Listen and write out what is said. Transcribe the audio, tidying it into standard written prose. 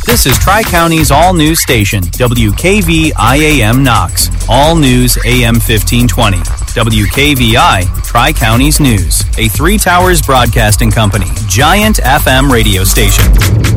This is Tri-County's all-news station, WKVIAM Knox. All news AM 1520. WKVI, Tri-County's news. A Three Towers Broadcasting Company, giant FM radio station.